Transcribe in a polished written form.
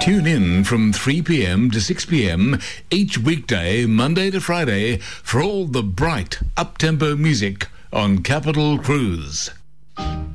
Tune in from 3 p.m. to 6 p.m. each weekday, Monday to Friday, for all the bright, up-tempo music on Capital Cruise.